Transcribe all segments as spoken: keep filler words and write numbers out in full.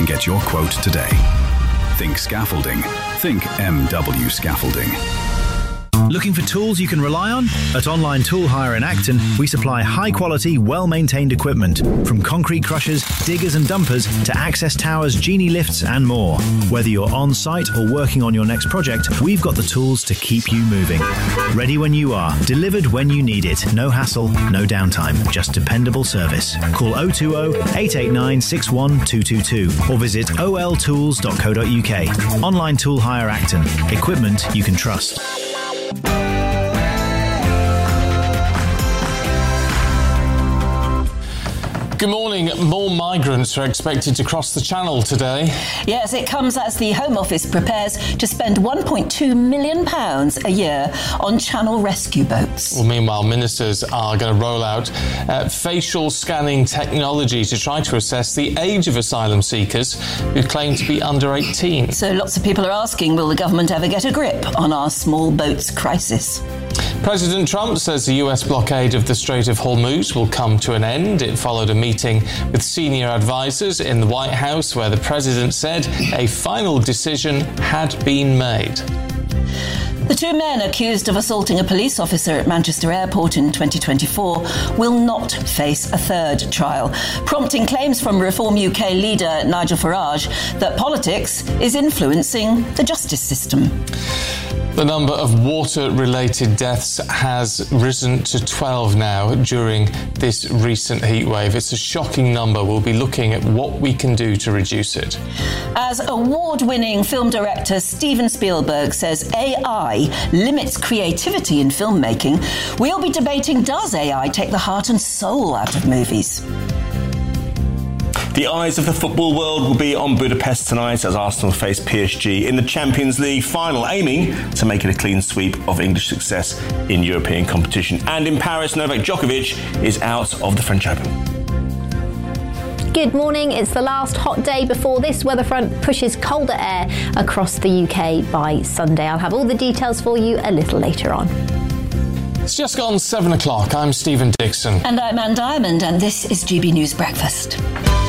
and get your quote today. Think scaffolding. Think M W Scaffolding. Looking for tools you can rely on? At Online Tool Hire in Acton, we supply high-quality, well-maintained equipment, from concrete crushers, diggers and dumpers to access towers, genie lifts and more. Whether you're on-site or working on your next project, we've got the tools to keep you moving. Ready when you are, delivered when you need it. No hassle, no downtime, just dependable service. Call oh two oh, eight eight nine, six one two two two or visit o l tools dot co dot u k. Online Tool Hire Acton. Equipment you can trust. Good morning. More migrants are expected to cross the Channel today. Yes, it comes as the Home Office prepares to spend one point two million pounds a year on Channel rescue boats. Well, meanwhile, ministers are going to roll out uh, facial scanning technology to try to assess the age of asylum seekers who claim to be under eighteen. So lots of people are asking, will the government ever get a grip on our small boats crisis? President Trump says the U S blockade of the Strait of Hormuz will come to an end. It followed a meeting with senior advisors in the White House where the president said a final decision had been made. The two men accused of assaulting a police officer at Manchester Airport in twenty twenty-four will not face a third trial, prompting claims from Reform U K leader Nigel Farage that politics is influencing the justice system. The number of water-related deaths has risen to twelve now during this recent heatwave. It's a shocking number. We'll be looking at what we can do to reduce it. As award-winning film director Steven Spielberg says A I limits creativity in filmmaking, we'll be debating, does A I take the heart and soul out of movies? The eyes of the football world will be on Budapest tonight as Arsenal face P S G in the Champions League final, aiming to make it a clean sweep of English success in European competition. And in Paris, Novak Djokovic is out of the French Open. Good morning. It's the last hot day before this weather front pushes colder air across the U K by Sunday. I'll have all the details for you a little later on. It's just gone seven o'clock. I'm Stephen Dixon. And I'm Anne Diamond, and this is G B News Breakfast.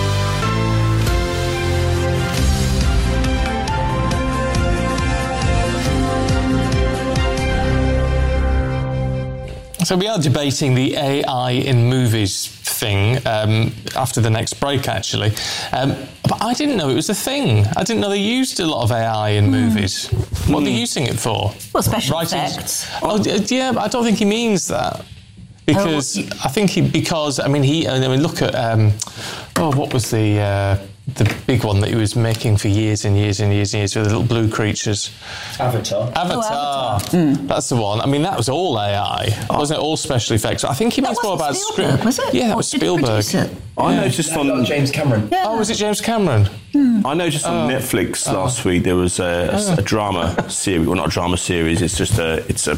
So we are debating the A I in movies thing um, after the next break, actually. Um, but I didn't know it was a thing. I didn't know they used a lot of A I in mm. movies. What mm. are they using it for? Well, special Writing... effects. Oh, yeah, but I don't think he means that. Because oh, I think he, because, I mean, he, I mean, look at, um, oh, what was the... Uh, the big one that he was making for years and years and years and years with the little blue creatures. Avatar. Avatar. Oh, Avatar. Mm. That's the one. I mean, that was all A I. Oh. Wasn't it all special effects? I think he means more about script. Was it? Yeah, that was Spielberg. I yeah. noticed on James Cameron. Yeah. Oh, was it James Cameron? Mm. I noticed on oh. Netflix oh. last week there was a, a, a drama series. Well, not a drama series. It's just a. It's a.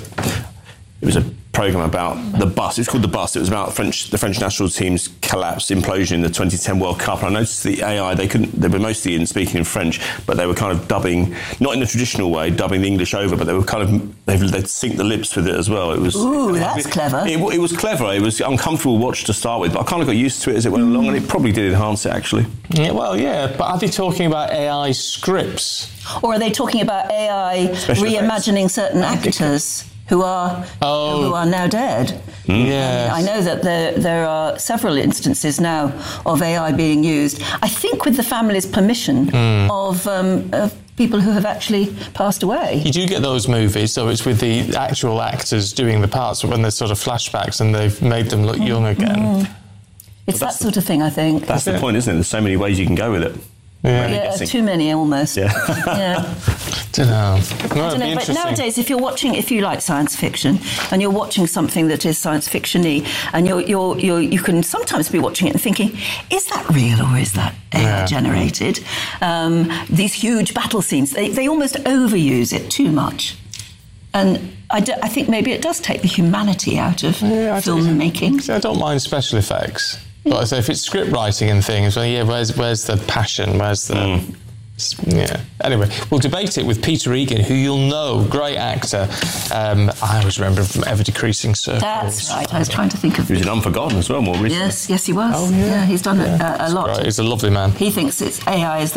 It was a program about the bus. It's called The Bus. It was about French, the French national team's collapse, implosion in the twenty ten World Cup. And I noticed the A I, they couldn't, they were mostly in speaking in French, but they were kind of dubbing, not in the traditional way, dubbing the English over, but they were kind of, they'd, they'd sync the lips with it as well. It was. Ooh, that's it, clever. It, it was clever. It was uncomfortable to watch to start with, but I kind of got used to it as it went mm. along, and it probably did enhance it, actually. Yeah, well, yeah, but are they talking about A I scripts? Or are they talking about A I Special reimagining effects. certain actors? Who are oh. who are now dead? Mm. Yeah, I know that there there are several instances now of A I being used. I think with the family's permission mm. of um, of people who have actually passed away. You do get those movies, so it's with the actual actors doing the parts, but when there's sort of flashbacks and they've made them look mm. young again. Mm. It's that sort of thing, I think. That's the point, isn't it? There's so many ways you can go with it. Yeah, yeah too many almost. Yeah. yeah. Don't know. No, I don't know, but nowadays, if you're watching, if you like science fiction, and you're watching something that is science fiction-y, and you're, you're, you're, you can sometimes be watching it and thinking, is that real or is that A I yeah. generated? Um, these huge battle scenes, they, they almost overuse it too much. And I, do, I think maybe it does take the humanity out of yeah, filmmaking. I don't mind special effects. But so if it's script writing and things, well, yeah, where's where's the passion? Where's the mm. yeah? Anyway, we'll debate it with Peter Egan, who you'll know, great actor. Um, I always remember him from Ever Decreasing Circles. That's right. I was trying to think of. He was in Unforgotten as well, more recently. Yes, yes, he was. Oh yeah, yeah he's done yeah. a, a lot. Great. He's a lovely man. He thinks it's A I is the